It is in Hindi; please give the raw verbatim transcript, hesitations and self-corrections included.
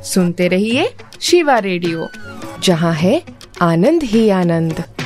सुनते रहिए शिवा रेडियो, जहाँ है आनंद ही आनंद।